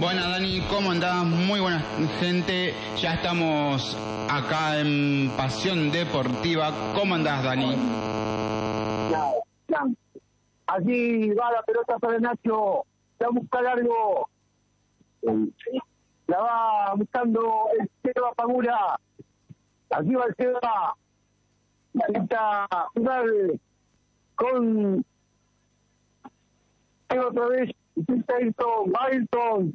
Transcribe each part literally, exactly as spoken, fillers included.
Buenas, Dani, ¿cómo andás? Muy buena gente, ya estamos acá en Pasión Deportiva. ¿Cómo andás, Dani? Ya, ya. Allí va la pelota para Nacho, la busca largo, la va buscando el Seba Pagura, aquí va el Seba, intenta jugar con otra vez, intenta Ayrton, Ayrton,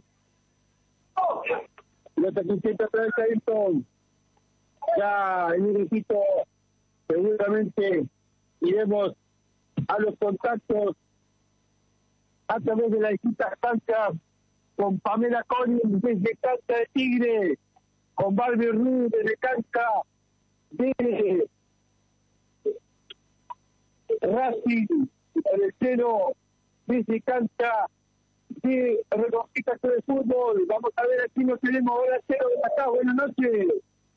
pelota que intenta otra vez Ayrton, ya en un equipo seguramente iremos a los contactos a través de las distintas canchas con Pamela Collins desde cancha de Tigre, con Barbie Ruiz desde cancha de Racing, con el cero desde cancha de Reconquista de Fútbol. Vamos a ver, aquí nos tenemos ahora cero de acá. Buenas noches.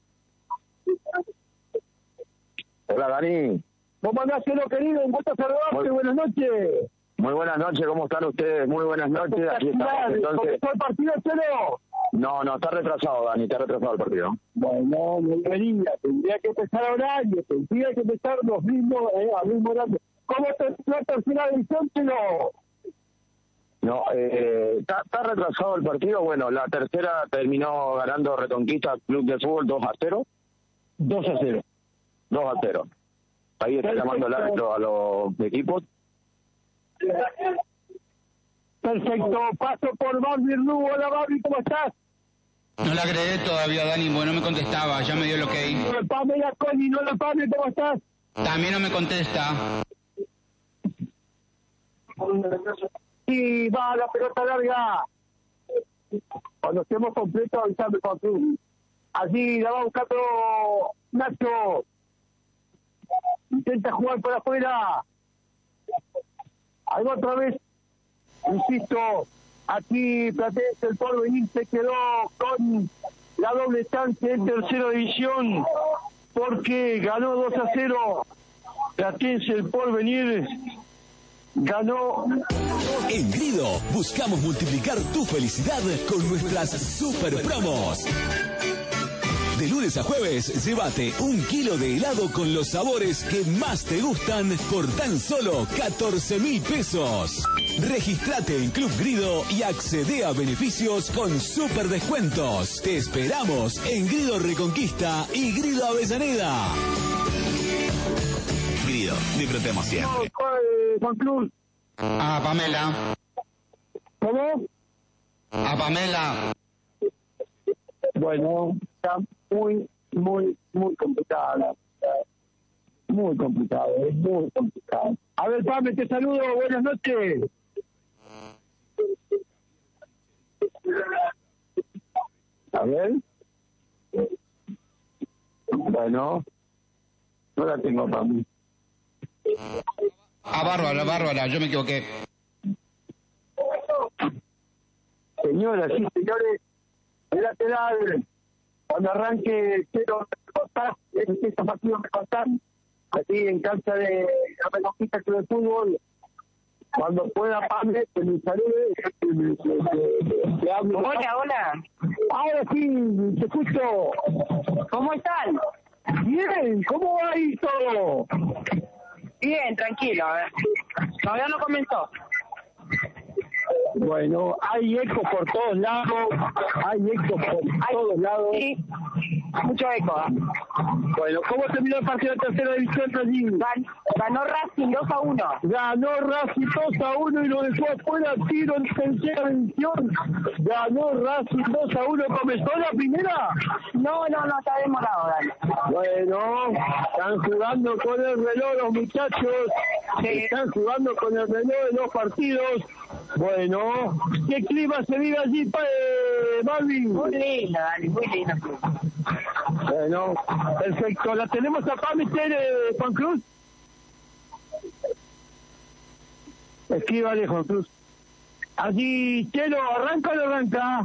Hola, Dani. ¿Cómo andás, cielo querido? Un gusto saludarte. Muy, buenas noches. Muy buenas noches, ¿cómo están ustedes? Muy buenas noches. Aquí estamos, entonces... ¿Comenzó el partido, cielo? No, no, está retrasado, Dani, está retrasado el partido. Bueno, muy bien, tendría que empezar a horario, tendría que empezar los mismos, eh, al mismo horario. ¿Cómo te la tercera división, cielo? No, eh, está, está retrasado el partido. Bueno, la tercera terminó ganando Reconquista Club de Fútbol dos a cero. dos a cero. dos a cero. Ahí está llamando el árbitro a los equipos. Perfecto, paso por Barbie Rubo. Hola, Barbie, ¿cómo estás? No la agregué todavía, Dani, porque no me contestaba, ya me dio el ok. Pamela Collins, hola, Pamela, ¿cómo estás? También no me contesta. Y va la pelota larga. Cuando estemos completos, avisame con tú. Allí la va buscando Nacho. Intenta jugar por afuera. Ahí va otra vez. Insisto, aquí Platense el Porvenir se quedó con la doble chance en tercera división porque ganó dos a cero. Platense el Porvenir ganó. En Grido buscamos multiplicar tu felicidad con nuestras super promos. De lunes a jueves, llévate un kilo de helado con los sabores que más te gustan por tan solo catorce mil pesos. Regístrate en Club Grido y accede a beneficios con super descuentos. Te esperamos en Grido Reconquista y Grido Avellaneda. Grido, disfrutemos siempre. Juan Cruz. A Pamela. ¿Cómo? A Pamela. Bueno, está muy, muy, muy complicada. Muy complicado, es muy complicado. A ver, Pame, te saludo, buenas noches. A ver. Bueno, no la tengo, Pame. A Bárbara, Bárbara, yo me equivoqué. Señoras y señores, el lateral, cuando arranque quiero contar, este partido me contan, aquí en cancha de la Reconquista Club de Fútbol, cuando pueda Pablo, que me salude, que hable. Hola, hola. Ahora sí, te escucho. ¿Cómo están? Bien, ¿cómo va ahí todo? Bien, tranquilo, a ver. Todavía no comenzó. Bueno, hay eco por todos lados, hay eco por Ay, todos lados. Sí, mucho eco. ¿eh? Bueno, ¿cómo terminó el partido de tercera división allí? Gan- ganó Racing dos a uno. Ganó Racing dos a uno y lo dejó afuera tiro en tercera división. Ganó Racing dos a uno. ¿Comenzó la primera? No, no, no, está demorado, dale. Bueno, están jugando con el reloj los muchachos. Sí. Están jugando con el reloj de los partidos. Bueno, ¿qué clima se vive allí, eh, Balvin? Muy lindo, dale, muy lindo. Bueno, perfecto. ¿La tenemos a Pami, eh, Juan Cruz? Escríbale, Juan Cruz. Allí, Chelo, ¿arranca o no arranca?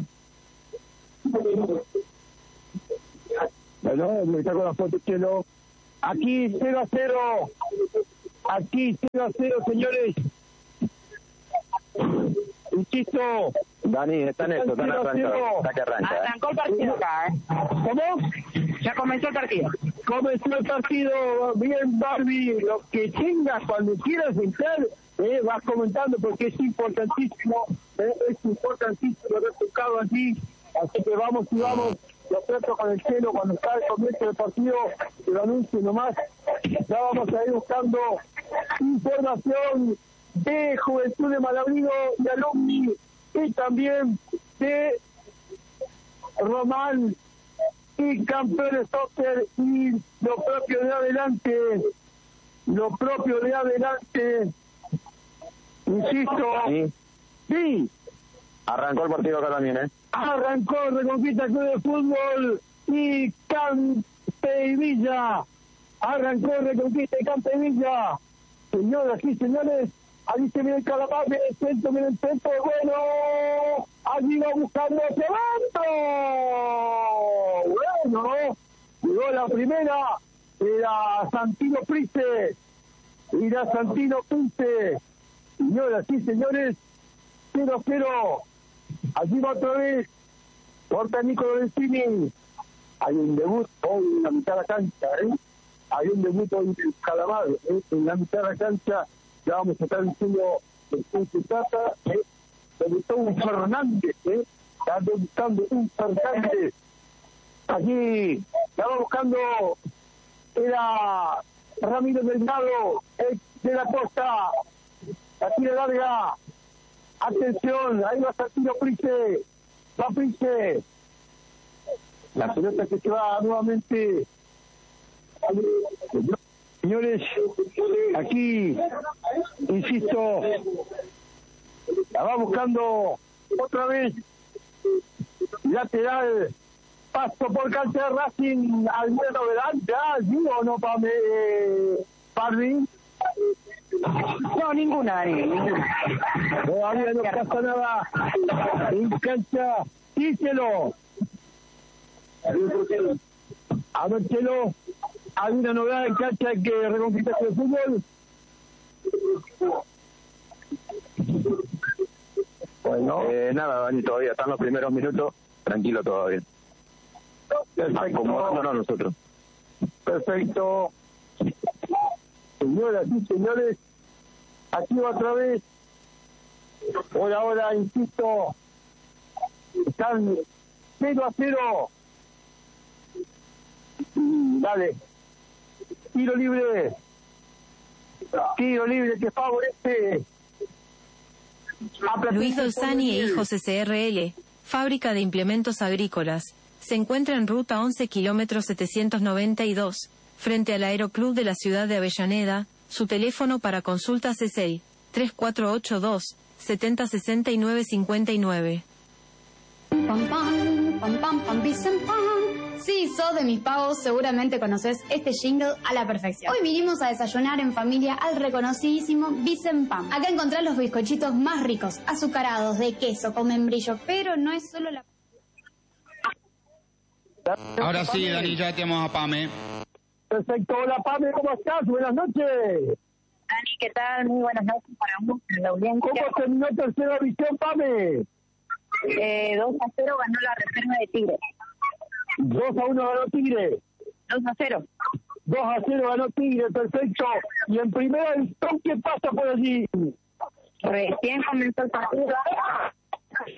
Bueno, me está con la foto, Chelo. Aquí cero a cero. Aquí cero a cero, señores. Insisto, Dani, está en esto, está en arrancado. Está que arranca. Arrancó el partido acá, ¿eh? ¿Cómo? Ya comenzó el partido. Comenzó el partido, bien Barbie, lo que tengas cuando quieras entrar, eh, vas comentando porque es importantísimo, eh, es importantísimo el resultado allí, así que vamos y vamos, lo cierto con el cielo, cuando está el comienzo del partido, te lo anuncio nomás, ya vamos a ir buscando información de Juventud de Malabrigo y Alumni, y también de Román y Campeones Soccer, y lo propio de adelante, lo propio de adelante, insisto, ¿Sí? sí, Arrancó el partido acá también, ¿eh? arrancó Reconquista Club de Fútbol y Campe y Villa, arrancó Reconquista y Campe y Villa, señoras y señores, allí se viene el Calamar, viene el centro, viene el centro, bueno, allí va buscando hacia adentro, bueno, llegó la primera, era Santino Price, era Santino Price, señoras y señores, cero cero, allí va otra vez, corta Nicolò Delfini, hay un debut hoy en la mitad de la cancha, ¿eh? Hay un debut hoy en Calamar, ¿eh? En la mitad de la cancha, ya vamos a estar diciendo de qué se trata, ¿eh? Debutó un Fernández, ¿eh? Está debutando un Fernández, allí, estaba buscando, era Ramiro Delgado, ex de la Costa, la tira larga, atención, ahí va Santino Price, va Price, la pelota que se va nuevamente, señores, aquí, insisto, la va buscando otra vez, lateral, paso por cancha de Racing, alguna novedad, ya, ¿sí o no, Pame, Parvin? No, ninguna, Dani, ninguna. Todavía no pasa nada en cancha, díselo. A ver, Chelo, ¿alguna novedad en cancha que reconquistar el fútbol? Bueno, eh, nada, Dani, todavía están los primeros minutos, tranquilo todavía. Perfecto. Acomodándonos nosotros. Perfecto. Señoras y señores, aquí va otra vez. Por ahora, insisto, están cero a cero. Dale. Tiro libre. Tiro libre que favorece. Luis Dolzani e Hijos S R L, fábrica de implementos agrícolas, se encuentra en ruta once kilómetros setecientos noventa y dos, frente al Aeroclub de la ciudad de Avellaneda. Su teléfono para consultas es el tres cuatro ocho dos, siete cero seis nueve cinco nueve. Pam pam, pam pam pam Vicen pam. Si sos de mis pagos, seguramente conoces este jingle a la perfección. Hoy vinimos a desayunar en familia al reconocidísimo Vicen Pam. Acá encontrás los bizcochitos más ricos, azucarados, de queso, con membrillo, pero no es solo la... Ahora sí, Dani, ya tenemos a Pame. Perfecto, hola Pame, ¿cómo estás? Buenas noches. Dani, ¿qué tal? Muy buenas noches para vos, para la audiencia. ¿Cómo terminó tercera visión, Pame? Eh, dos a cero ganó la reserva de Tigre. dos a uno ganó Tigre. dos a cero. dos a cero ganó Tigre, perfecto. Y en primera división, ¿qué pasa por allí? Recién comenzó el partido.